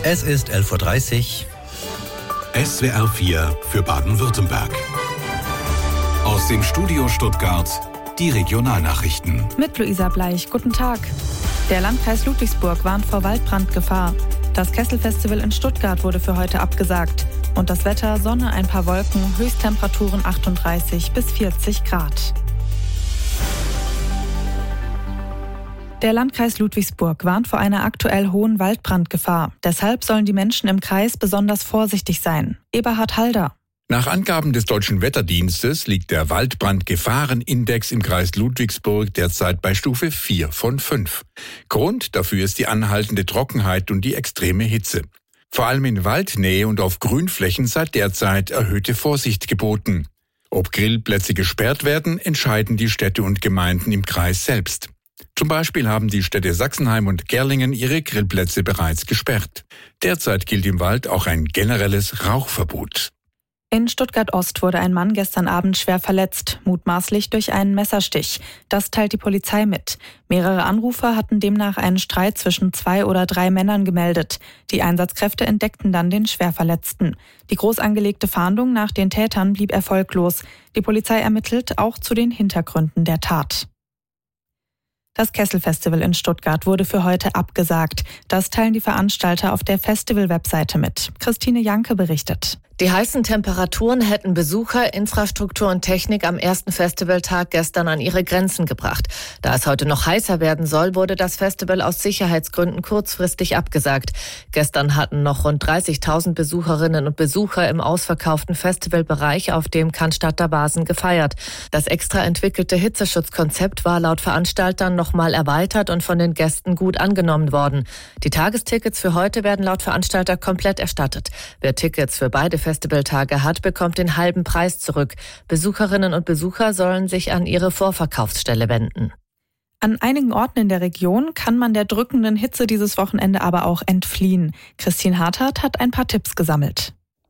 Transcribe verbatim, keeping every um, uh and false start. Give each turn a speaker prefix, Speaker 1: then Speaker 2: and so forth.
Speaker 1: Es ist elf Uhr dreißig.
Speaker 2: S W R vier für Baden-Württemberg. Aus dem Studio Stuttgart die Regionalnachrichten.
Speaker 3: Mit Luisa Bleich, guten Tag. Der Landkreis Ludwigsburg warnt vor Waldbrandgefahr. Das Kesselfestival in Stuttgart wurde für heute abgesagt. Und das Wetter, Sonne, ein paar Wolken, Höchsttemperaturen achtunddreißig bis vierzig Grad. Der Landkreis Ludwigsburg warnt vor einer aktuell hohen Waldbrandgefahr. Deshalb sollen die Menschen im Kreis besonders vorsichtig sein. Eberhard Halder.
Speaker 4: Nach Angaben des Deutschen Wetterdienstes liegt der Waldbrandgefahrenindex im Kreis Ludwigsburg derzeit bei Stufe vier von fünf. Grund dafür ist die anhaltende Trockenheit und die extreme Hitze. Vor allem in Waldnähe und auf Grünflächen sei derzeit erhöhte Vorsicht geboten. Ob Grillplätze gesperrt werden, entscheiden die Städte und Gemeinden im Kreis selbst. Zum Beispiel haben die Städte Sachsenheim und Gerlingen ihre Grillplätze bereits gesperrt. Derzeit gilt im Wald auch ein generelles Rauchverbot.
Speaker 3: In Stuttgart-Ost wurde ein Mann gestern Abend schwer verletzt, mutmaßlich durch einen Messerstich. Das teilt die Polizei mit. Mehrere Anrufer hatten demnach einen Streit zwischen zwei oder drei Männern gemeldet. Die Einsatzkräfte entdeckten dann den Schwerverletzten. Die groß angelegte Fahndung nach den Tätern blieb erfolglos. Die Polizei ermittelt auch zu den Hintergründen der Tat. Das Kesselfestival in Stuttgart wurde für heute abgesagt. Das teilen die Veranstalter auf der Festival-Webseite mit. Christine Janke berichtet.
Speaker 5: Die heißen Temperaturen hätten Besucher, Infrastruktur und Technik am ersten Festivaltag gestern an ihre Grenzen gebracht. Da es heute noch heißer werden soll, wurde das Festival aus Sicherheitsgründen kurzfristig abgesagt. Gestern hatten noch rund dreißigtausend Besucherinnen und Besucher im ausverkauften Festivalbereich auf dem Cannstatter Wasen gefeiert. Das extra entwickelte Hitzeschutzkonzept war laut Veranstaltern nochmal erweitert und von den Gästen gut angenommen worden. Die Tagestickets für heute werden laut Veranstalter komplett erstattet. Wer Tickets für beide Festivaltage hat, bekommt den halben Preis zurück. Besucherinnen und Besucher sollen sich an ihre Vorverkaufsstelle wenden.
Speaker 3: An einigen Orten in der Region kann man der drückenden Hitze dieses Wochenende aber auch entfliehen. Christine Hartert hat ein paar Tipps gesammelt.